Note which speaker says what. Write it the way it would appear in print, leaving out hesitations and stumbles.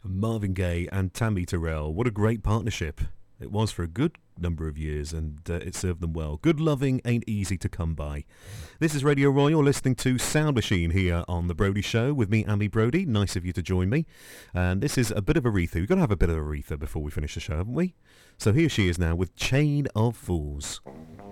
Speaker 1: Marvin Gaye and Tammy Terrell. What a great partnership it was for a good number of years, and it served them well. Good loving ain't easy to come by. This is Radio Roy. You're listening to Sound Machine here on The Brody Show with me, Amy Brody. Nice of you to join me. And this is a bit of Aretha. We've got to have a bit of Aretha before we finish the show, haven't we? So here she is now with Chain of Fools.